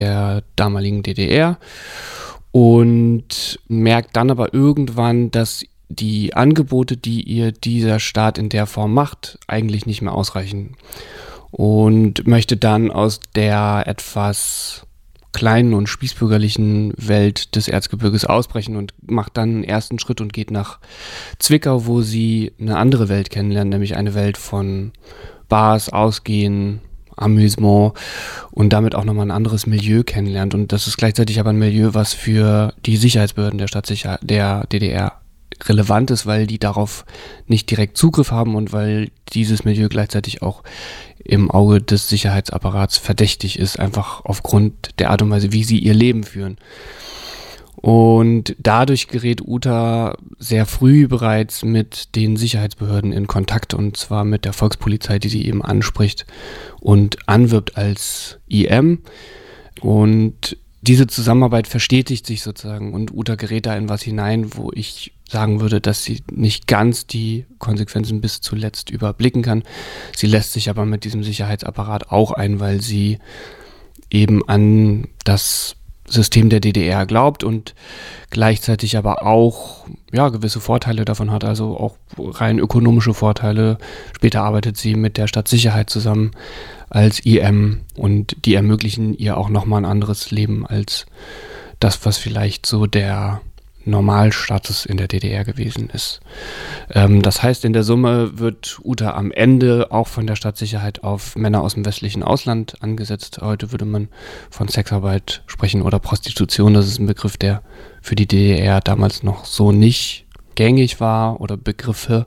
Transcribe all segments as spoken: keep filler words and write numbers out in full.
der damaligen D D R und merkt dann aber irgendwann, dass die Angebote, die ihr dieser Staat in der Form macht, eigentlich nicht mehr ausreichen und möchte dann aus der etwas kleinen und spießbürgerlichen Welt des Erzgebirges ausbrechen und macht dann einen ersten Schritt und geht nach Zwickau, wo sie eine andere Welt kennenlernt, nämlich eine Welt von Bars, Ausgehen, Amüsement und damit auch nochmal ein anderes Milieu kennenlernt. Und das ist gleichzeitig aber ein Milieu, was für die Sicherheitsbehörden der Stadtsicher- der D D R relevant ist, weil die darauf nicht direkt Zugriff haben und weil dieses Milieu gleichzeitig auch im Auge des Sicherheitsapparats verdächtig ist, einfach aufgrund der Art und Weise, wie sie ihr Leben führen. Und dadurch gerät Uta sehr früh bereits mit den Sicherheitsbehörden in Kontakt, und zwar mit der Volkspolizei, die sie eben anspricht und anwirbt als I M. Und diese Zusammenarbeit verstetigt sich sozusagen und Uta gerät da in was hinein, wo ich sagen würde, dass sie nicht ganz die Konsequenzen bis zuletzt überblicken kann. Sie lässt sich aber mit diesem Sicherheitsapparat auch ein, weil sie eben an das System der D D R glaubt und gleichzeitig aber auch ja, gewisse Vorteile davon hat, also auch rein ökonomische Vorteile. Später arbeitet sie mit der Stadtsicherheit zusammen als I M und die ermöglichen ihr auch nochmal ein anderes Leben als das, was vielleicht so der Normalstatus in der D D R gewesen ist. Ähm, das heißt, in der Summe wird Uta am Ende auch von der Stadtsicherheit auf Männer aus dem westlichen Ausland angesetzt. Heute würde man von Sexarbeit sprechen oder Prostitution. Das ist ein Begriff, der für die D D R damals noch so nicht gängig war, oder Begriffe.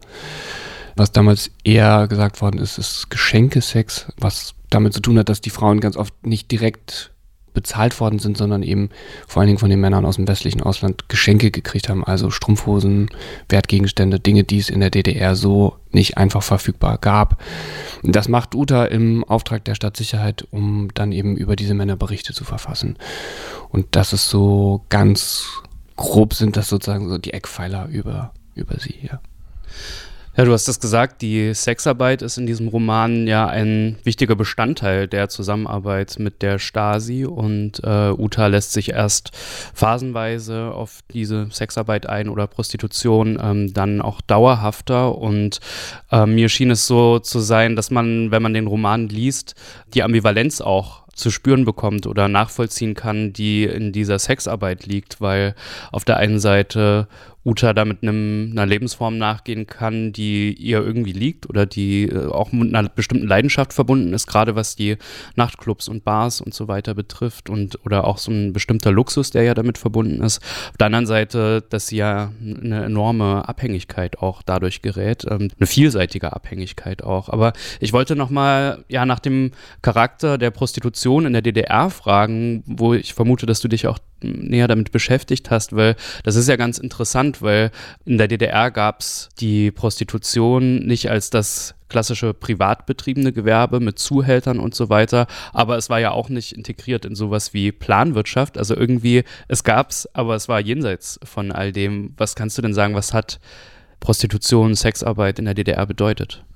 Was damals eher gesagt worden ist, ist Geschenkesex, was damit zu tun hat, dass die Frauen ganz oft nicht direkt bezahlt worden sind, sondern eben vor allen Dingen von den Männern aus dem westlichen Ausland Geschenke gekriegt haben, also Strumpfhosen, Wertgegenstände, Dinge, die es in der D D R so nicht einfach verfügbar gab. Das macht Uta im Auftrag der Stadtsicherheit, um dann eben über diese Männer Berichte zu verfassen. Und das ist so ganz grob, sind das sozusagen so die Eckpfeiler über, über sie hier. Ja, du hast es gesagt, die Sexarbeit ist in diesem Roman ja ein wichtiger Bestandteil der Zusammenarbeit mit der Stasi, und äh, Uta lässt sich erst phasenweise auf diese Sexarbeit ein oder Prostitution, ähm, dann auch dauerhafter, und äh, mir schien es so zu sein, dass man, wenn man den Roman liest, die Ambivalenz auch zu spüren bekommt oder nachvollziehen kann, die in dieser Sexarbeit liegt, weil auf der einen Seite Uta da mit einem, einer Lebensform nachgehen kann, die ihr irgendwie liegt oder die äh, auch mit einer bestimmten Leidenschaft verbunden ist, gerade was die Nachtclubs und Bars und so weiter betrifft, und oder auch so ein bestimmter Luxus, der ja damit verbunden ist. Auf der anderen Seite, dass sie ja eine enorme Abhängigkeit auch dadurch gerät, ähm, eine vielseitige Abhängigkeit auch. Aber ich wollte nochmal ja, nach dem Charakter der Prostitution in der D D R fragen, wo ich vermute, dass du dich auch näher damit beschäftigt hast, weil das ist ja ganz interessant, weil in der D D R gab es die Prostitution nicht als das klassische privat betriebene Gewerbe mit Zuhältern und so weiter, aber es war ja auch nicht integriert in sowas wie Planwirtschaft, also irgendwie, es gab's, aber es war jenseits von all dem. Was kannst du denn sagen, was hat Prostitution, Sexarbeit in der D D R bedeutet?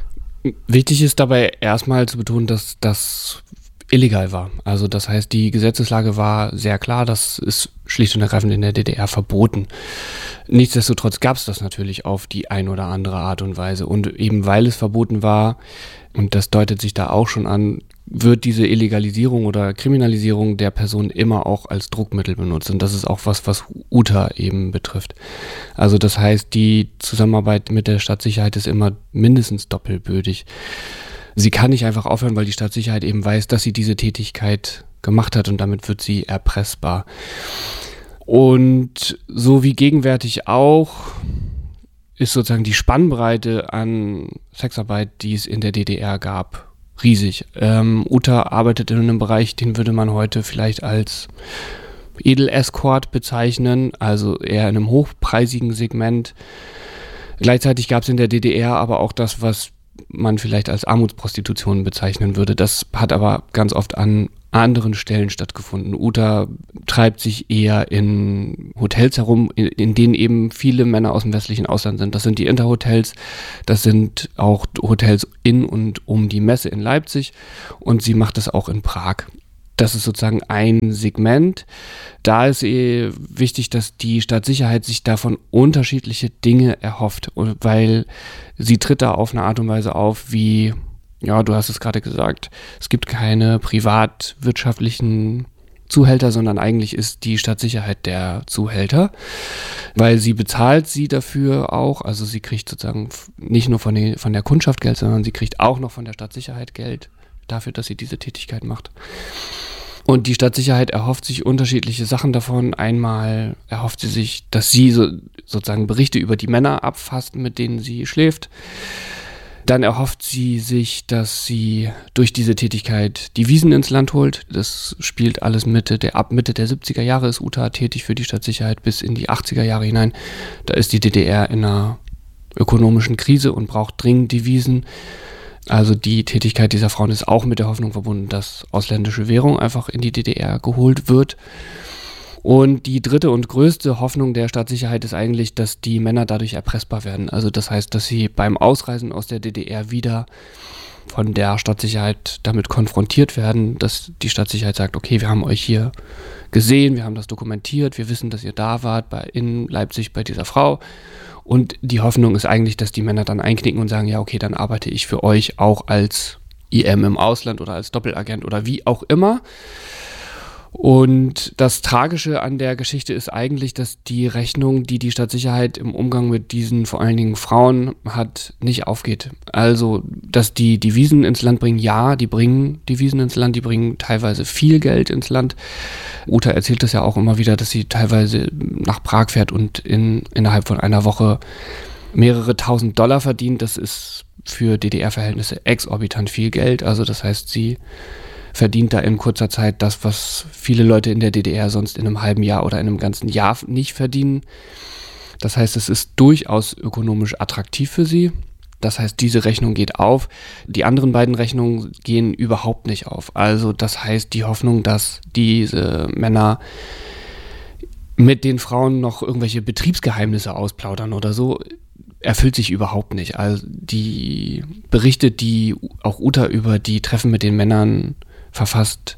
Wichtig ist dabei erstmal zu betonen, dass das illegal war. Also das heißt, die Gesetzeslage war sehr klar, das ist schlicht und ergreifend in der D D R verboten. Nichtsdestotrotz gab es das natürlich auf die ein oder andere Art und Weise, und eben weil es verboten war, und das deutet sich da auch schon an, wird diese Illegalisierung oder Kriminalisierung der Person immer auch als Druckmittel benutzt, und das ist auch was, was Uta eben betrifft. Also das heißt, die Zusammenarbeit mit der Stadtsicherheit ist immer mindestens doppelbödig. Sie kann nicht einfach aufhören, weil die Stadtsicherheit eben weiß, dass sie diese Tätigkeit gemacht hat, und damit wird sie erpressbar. Und so wie gegenwärtig auch ist sozusagen die Spannbreite an Sexarbeit, die es in der D D R gab, riesig. Ähm, Uta arbeitet in einem Bereich, den würde man heute vielleicht als Edel-Escort bezeichnen, also eher in einem hochpreisigen Segment. Gleichzeitig gab es in der D D R aber auch das, was man vielleicht als Armutsprostitution bezeichnen würde. Das hat aber ganz oft an anderen Stellen stattgefunden. Uta treibt sich eher in Hotels herum, in, in denen eben viele Männer aus dem westlichen Ausland sind. Das sind die Interhotels, das sind auch Hotels in und um die Messe in Leipzig, und sie macht das auch in Prag. Das ist sozusagen ein Segment. Da ist eh wichtig, dass die Staatssicherheit sich davon unterschiedliche Dinge erhofft, weil sie tritt da auf eine Art und Weise auf, wie, ja, du hast es gerade gesagt, es gibt keine privatwirtschaftlichen Zuhälter, sondern eigentlich ist die Staatssicherheit der Zuhälter, weil sie bezahlt sie dafür auch, also sie kriegt sozusagen nicht nur von, den, von der Kundschaft Geld, sondern sie kriegt auch noch von der Staatssicherheit Geld dafür, dass sie diese Tätigkeit macht. Und die Staatssicherheit erhofft sich unterschiedliche Sachen davon. Einmal erhofft sie sich, dass sie so, sozusagen Berichte über die Männer abfasst, mit denen sie schläft. Dann erhofft sie sich, dass sie durch diese Tätigkeit Devisen ins Land holt. Das spielt alles Mitte der, ab Mitte der siebziger Jahre ist Uta tätig für die Staatssicherheit bis in die achtziger Jahre hinein. Da ist die D D R in einer ökonomischen Krise und braucht dringend Devisen. Also die Tätigkeit dieser Frauen ist auch mit der Hoffnung verbunden, dass ausländische Währung einfach in die D D R geholt wird. Und die dritte und größte Hoffnung der Staatssicherheit ist eigentlich, dass die Männer dadurch erpressbar werden. Also das heißt, dass sie beim Ausreisen aus der D D R wieder von der Staatssicherheit damit konfrontiert werden, dass die Staatssicherheit sagt, okay, wir haben euch hier gesehen, wir haben das dokumentiert, wir wissen, dass ihr da wart bei, in Leipzig bei dieser Frau. Und die Hoffnung ist eigentlich, dass die Männer dann einknicken und sagen, ja, okay, dann arbeite ich für euch auch als I M im Ausland oder als Doppelagent oder wie auch immer. Und das Tragische an der Geschichte ist eigentlich, dass die Rechnung, die die Staatssicherheit im Umgang mit diesen vor allen Dingen Frauen hat, nicht aufgeht. Also, dass die Devisen ins Land bringen, ja, die bringen Devisen ins Land, die bringen teilweise viel Geld ins Land. Uta erzählt das ja auch immer wieder, dass sie teilweise nach Prag fährt und in, innerhalb von einer Woche mehrere tausend Dollar verdient. Das ist für D D R-Verhältnisse exorbitant viel Geld. Also das heißt, sie verdient da in kurzer Zeit das, was viele Leute in der D D R sonst in einem halben Jahr oder in einem ganzen Jahr nicht verdienen. Das heißt, es ist durchaus ökonomisch attraktiv für sie. Das heißt, diese Rechnung geht auf. Die anderen beiden Rechnungen gehen überhaupt nicht auf. Also das heißt, die Hoffnung, dass diese Männer mit den Frauen noch irgendwelche Betriebsgeheimnisse ausplaudern oder so, erfüllt sich überhaupt nicht. Also die Berichte, die auch Uta über die Treffen mit den Männern verfasst,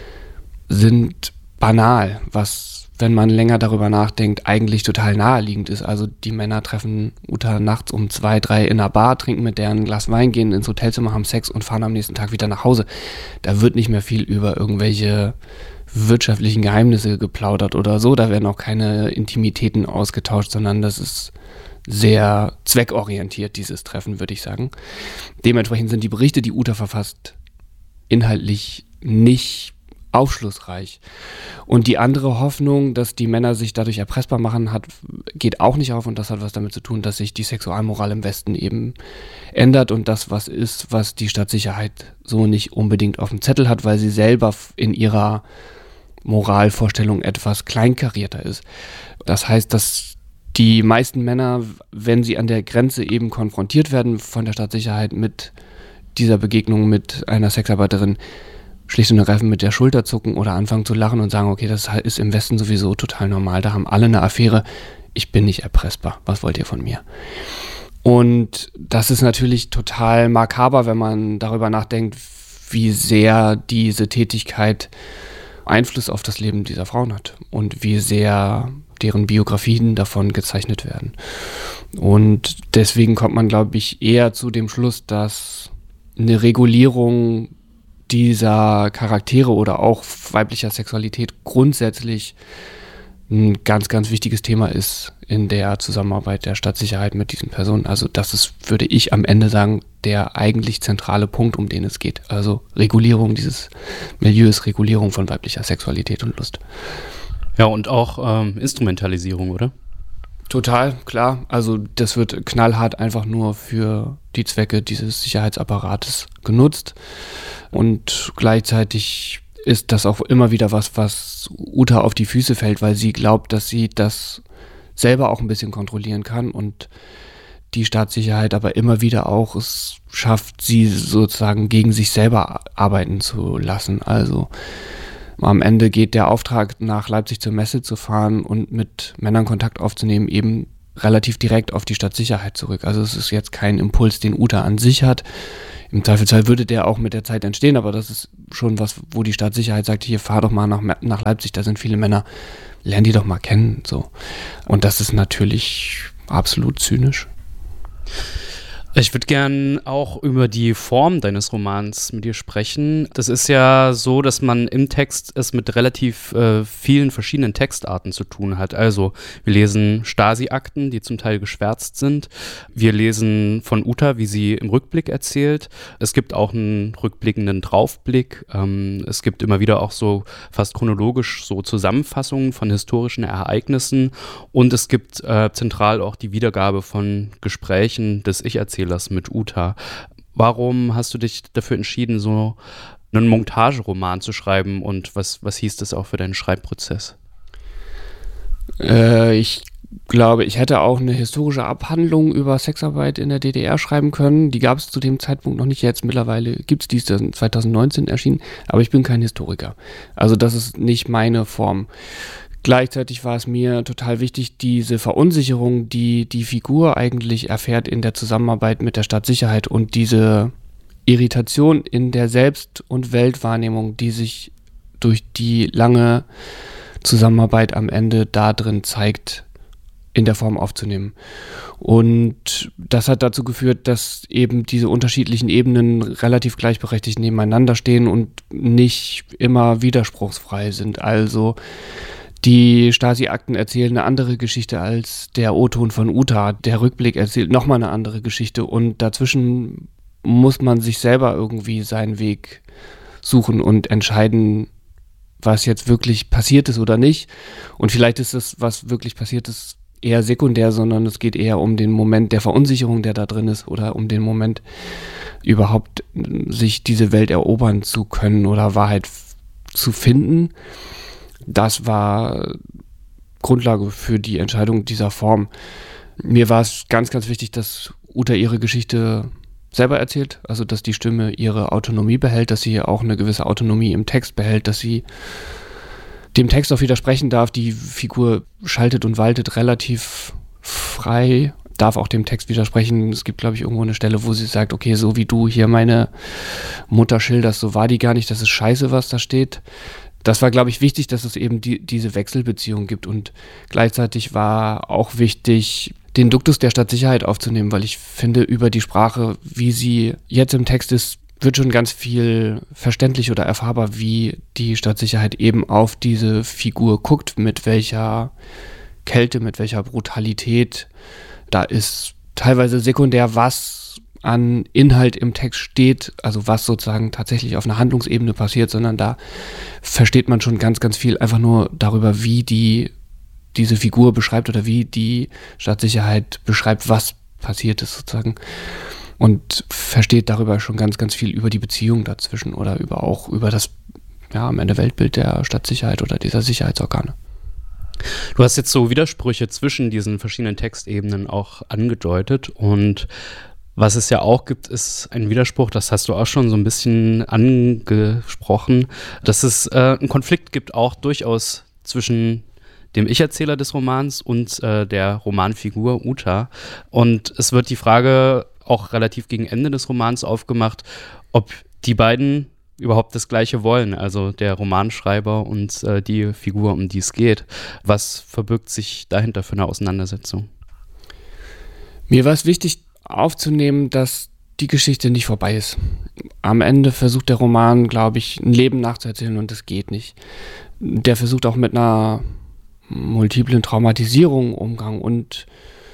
sind banal, was, wenn man länger darüber nachdenkt, eigentlich total naheliegend ist. Also die Männer treffen Uta nachts um zwei, drei in einer Bar, trinken mit der ein Glas Wein, gehen ins Hotelzimmer, haben Sex und fahren am nächsten Tag wieder nach Hause. Da wird nicht mehr viel über irgendwelche wirtschaftlichen Geheimnisse geplaudert oder so. Da werden auch keine Intimitäten ausgetauscht, sondern das ist sehr zweckorientiert, dieses Treffen, würde ich sagen. Dementsprechend sind die Berichte, die Uta verfasst, inhaltlich nicht aufschlussreich. Und die andere Hoffnung, dass die Männer sich dadurch erpressbar machen, hat, geht auch nicht auf, und das hat was damit zu tun, dass sich die Sexualmoral im Westen eben ändert und das was ist, was die Staatssicherheit so nicht unbedingt auf dem Zettel hat, weil sie selber in ihrer Moralvorstellung etwas kleinkarierter ist. Das heißt, dass die meisten Männer, wenn sie an der Grenze eben konfrontiert werden von der Staatssicherheit mit dieser Begegnung mit einer Sexarbeiterin, schlicht und ergreifend mit der Schulter zucken oder anfangen zu lachen und sagen, okay, das ist im Westen sowieso total normal, da haben alle eine Affäre, ich bin nicht erpressbar, was wollt ihr von mir? Und das ist natürlich total makaber, wenn man darüber nachdenkt, wie sehr diese Tätigkeit Einfluss auf das Leben dieser Frauen hat und wie sehr deren Biografien davon gezeichnet werden. Und deswegen kommt man, glaube ich, eher zu dem Schluss, dass eine Regulierung dieser Charaktere oder auch weiblicher Sexualität grundsätzlich ein ganz, ganz wichtiges Thema ist in der Zusammenarbeit der Staatssicherheit mit diesen Personen. Also das ist, würde ich am Ende sagen, der eigentlich zentrale Punkt, um den es geht. Also Regulierung dieses Milieus, Regulierung von weiblicher Sexualität und Lust. Ja, und auch ähm, Instrumentalisierung, oder? Total, klar. Also das wird knallhart einfach nur für die Zwecke dieses Sicherheitsapparates genutzt. Und gleichzeitig ist das auch immer wieder was, was Uta auf die Füße fällt, weil sie glaubt, dass sie das selber auch ein bisschen kontrollieren kann und die Staatssicherheit aber immer wieder auch es schafft, sie sozusagen gegen sich selber arbeiten zu lassen. Also am Ende geht der Auftrag, nach Leipzig zur Messe zu fahren und mit Männern Kontakt aufzunehmen, eben relativ direkt auf die Staatssicherheit zurück. Also es ist jetzt kein Impuls, den Uta an sich hat. im Zweifelsfall würde der auch mit der Zeit entstehen, aber das ist schon was, wo die Staatssicherheit sagt, hier, fahr doch mal nach, nach Leipzig, da sind viele Männer, lern die doch mal kennen. So. Und das ist natürlich absolut zynisch. Ich würde gern auch über die Form deines Romans mit dir sprechen. Das ist ja so, dass man im Text es mit relativ äh, vielen verschiedenen Textarten zu tun hat. Also wir lesen Stasi-Akten, die zum Teil geschwärzt sind. Wir lesen von Uta, wie sie im Rückblick erzählt. Es gibt auch einen rückblickenden Draufblick. Ähm, es gibt immer wieder auch so fast chronologisch so Zusammenfassungen von historischen Ereignissen. Und es gibt äh, zentral auch die Wiedergabe von Gesprächen des Ich-Erzählers mit Uta. Warum hast du dich dafür entschieden, so einen Montageroman zu schreiben und was, was hieß das auch für deinen Schreibprozess? Äh, ich glaube, ich hätte auch eine historische Abhandlung über Sexarbeit in der D D R schreiben können. Die gab es zu dem Zeitpunkt noch nicht. Jetzt mittlerweile gibt es die, ist zwanzig neunzehn erschienen, aber ich bin kein Historiker. Also das ist nicht meine Form. Gleichzeitig war es mir total wichtig, diese Verunsicherung, die die Figur eigentlich erfährt in der Zusammenarbeit mit der Staatssicherheit und diese Irritation in der Selbst- und Weltwahrnehmung, die sich durch die lange Zusammenarbeit am Ende da drin zeigt, in der Form aufzunehmen. Und das hat dazu geführt, dass eben diese unterschiedlichen Ebenen relativ gleichberechtigt nebeneinander stehen und nicht immer widerspruchsfrei sind. Also die Stasi-Akten erzählen eine andere Geschichte als der O-Ton von Uta. Der Rückblick erzählt nochmal eine andere Geschichte und dazwischen muss man sich selber irgendwie seinen Weg suchen und entscheiden, was jetzt wirklich passiert ist oder nicht. Und vielleicht ist das, was wirklich passiert ist, eher sekundär, sondern es geht eher um den Moment der Verunsicherung, der da drin ist, oder um den Moment, überhaupt sich diese Welt erobern zu können oder Wahrheit f- zu finden. Das war Grundlage für die Entscheidung dieser Form. Mir war es ganz, ganz wichtig, dass Uta ihre Geschichte selber erzählt, also dass die Stimme ihre Autonomie behält, dass sie auch eine gewisse Autonomie im Text behält, dass sie dem Text auch widersprechen darf. Die Figur schaltet und waltet relativ frei, darf auch dem Text widersprechen. Es gibt, glaube ich, irgendwo eine Stelle, wo sie sagt, okay, so wie du hier meine Mutter schilderst, so war die gar nicht, das ist scheiße, was da steht. Das war, glaube ich, wichtig, dass es eben die, diese Wechselbeziehung gibt, und gleichzeitig war auch wichtig, den Duktus der Staatssicherheit aufzunehmen, weil ich finde, über die Sprache, wie sie jetzt im Text ist, wird schon ganz viel verständlich oder erfahrbar, wie die Staatssicherheit eben auf diese Figur guckt, mit welcher Kälte, mit welcher Brutalität. Da ist teilweise sekundär, was an Inhalt im Text steht, also was sozusagen tatsächlich auf einer Handlungsebene passiert, sondern da versteht man schon ganz, ganz viel einfach nur darüber, wie die diese Figur beschreibt oder wie die Staatssicherheit beschreibt, was passiert ist sozusagen, und versteht darüber schon ganz, ganz viel über die Beziehung dazwischen oder über auch über das, ja, am Ende Weltbild der Staatssicherheit oder dieser Sicherheitsorgane. Du hast jetzt so Widersprüche zwischen diesen verschiedenen Textebenen auch angedeutet, und was es ja auch gibt, ist ein Widerspruch, das hast du auch schon so ein bisschen angesprochen, dass es äh, einen Konflikt gibt, auch durchaus zwischen dem Ich-Erzähler des Romans und äh, der Romanfigur Uta. Und es wird die Frage auch relativ gegen Ende des Romans aufgemacht, ob die beiden überhaupt das Gleiche wollen, also der Romanschreiber und äh, die Figur, um die es geht. Was verbirgt sich dahinter für eine Auseinandersetzung? Mir war es wichtig aufzunehmen, dass die Geschichte nicht vorbei ist. Am Ende versucht der Roman, glaube ich, ein Leben nachzuerzählen, und das geht nicht. Der versucht auch mit einer multiplen Traumatisierung Umgang, und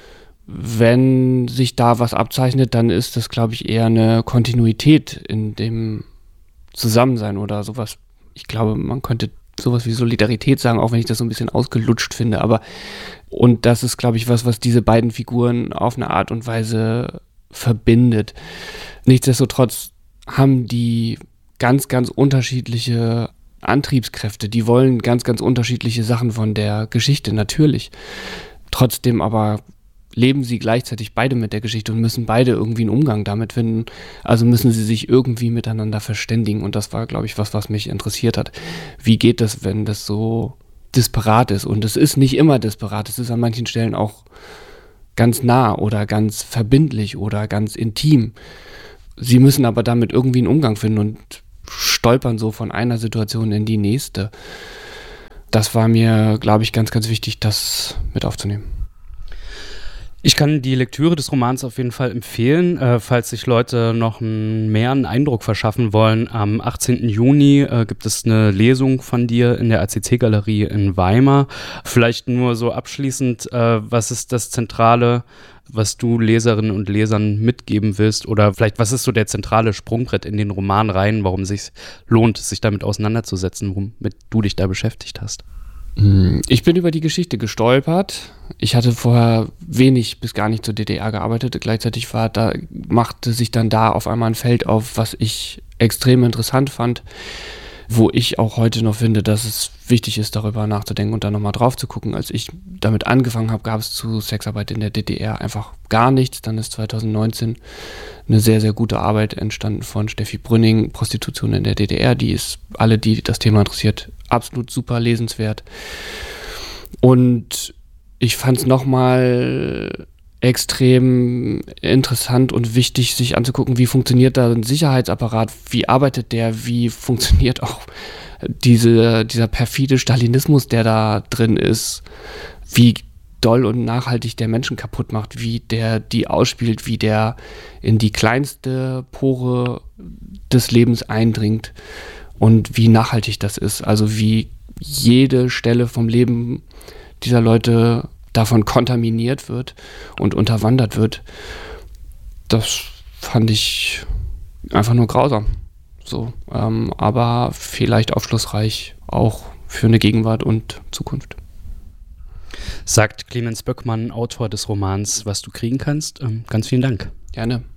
wenn sich da was abzeichnet, dann ist das, glaube ich, eher eine Kontinuität in dem Zusammensein oder sowas. Ich glaube, man könnte sowas wie Solidarität sagen, auch wenn ich das so ein bisschen ausgelutscht finde, aber und das ist, glaube ich, was, was diese beiden Figuren auf eine Art und Weise verbindet. Nichtsdestotrotz haben die ganz, ganz unterschiedliche Antriebskräfte. Die wollen ganz, ganz unterschiedliche Sachen von der Geschichte, natürlich. Trotzdem aber leben sie gleichzeitig beide mit der Geschichte und müssen beide irgendwie einen Umgang damit finden. Also müssen sie sich irgendwie miteinander verständigen. Und das war, glaube ich, was, was mich interessiert hat. Wie geht das, wenn das so disparat ist? Und es ist nicht immer disparat. Es ist an manchen Stellen auch ganz nah oder ganz verbindlich oder ganz intim. sie müssen aber damit irgendwie einen Umgang finden und stolpern so von einer Situation in die nächste. Das war mir, glaube ich, ganz, ganz wichtig, das mit aufzunehmen. Ich kann die Lektüre des Romans auf jeden Fall empfehlen, äh, falls sich Leute noch einen, mehr einen Eindruck verschaffen wollen. Am achtzehnten Juni äh, gibt es eine Lesung von dir in der A C C-Galerie in Weimar. Vielleicht nur so abschließend, äh, was ist das Zentrale, was du Leserinnen und Lesern mitgeben willst? Oder vielleicht, was ist so der zentrale Sprungbrett in den Roman rein, warum es sich lohnt, sich damit auseinanderzusetzen, womit du dich da beschäftigt hast? Ich bin über die Geschichte gestolpert. Ich hatte vorher wenig bis gar nicht zur D D R gearbeitet. Gleichzeitig war da, machte sich dann da auf einmal ein Feld auf, was ich extrem interessant fand, wo ich auch heute noch finde, dass es wichtig ist, darüber nachzudenken und da nochmal drauf zu gucken. Als ich damit angefangen habe, gab es zu Sexarbeit in der D D R einfach gar nichts. Dann ist zwanzig neunzehn eine sehr, sehr gute Arbeit entstanden von Steffi Brünning, Prostitution in der D D R. Die ist, alle, die das Thema interessiert, absolut super lesenswert. Und ich fand es nochmal extrem interessant und wichtig, sich anzugucken, wie funktioniert da ein Sicherheitsapparat, wie arbeitet der, wie funktioniert auch diese, dieser perfide Stalinismus, der da drin ist, wie doll und nachhaltig der Menschen kaputt macht, wie der die ausspielt, wie der in die kleinste Pore des Lebens eindringt und wie nachhaltig das ist, also wie jede Stelle vom Leben dieser Leute davon kontaminiert wird und unterwandert wird. Das fand ich einfach nur grausam. So, ähm, aber vielleicht aufschlussreich auch für eine Gegenwart und Zukunft. Sagt Clemens Böckmann, Autor des Romans Was du kriegen kannst. Ähm, ganz vielen Dank. Gerne.